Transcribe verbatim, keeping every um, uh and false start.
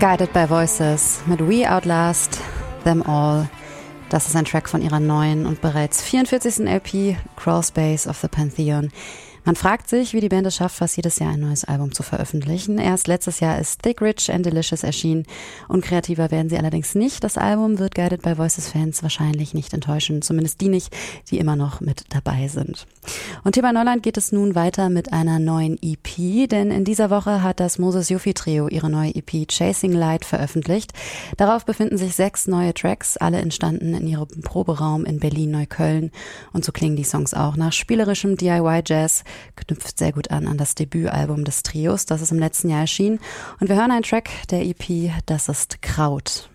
Guided by Voices mit We Outlast Them All. Das ist ein Track von ihrer neuen und bereits vierundvierzigsten L P Crawl Space of the Pantheon. Man fragt sich, wie die Band es schafft, fast jedes Jahr ein neues Album zu veröffentlichen. Erst letztes Jahr ist Thick, Rich and Delicious erschienen. Unkreativer werden sie allerdings nicht. Das Album wird Guided by Voices Fans wahrscheinlich nicht enttäuschen. Zumindest die nicht, die immer noch mit dabei sind. Und hier bei Neuland geht es nun weiter mit einer neuen E P, denn in dieser Woche hat das Moses Yuffie Trio ihre neue E P Chasing Light veröffentlicht. Darauf befinden sich sechs neue Tracks, alle entstanden in ihrem Proberaum in Berlin-Neukölln. Und so klingen die Songs auch nach spielerischem D I Y-Jazz, knüpft sehr gut an an das Debütalbum des Trios, das ist im letzten Jahr erschienen. Und wir hören einen Track der E P, das ist Kraut.